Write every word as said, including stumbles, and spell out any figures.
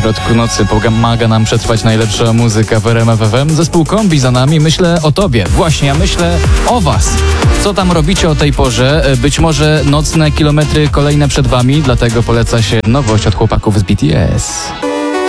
środku nocy pomaga nam przetrwać najlepsza muzyka w R M F F M. Zespół Kombi za nami. Myślę o tobie. Właśnie, ja myślę o was. Co tam robicie o tej porze? Być może nocne kilometry kolejne przed wami, dlatego poleca się nowość od chłopaków z B T S.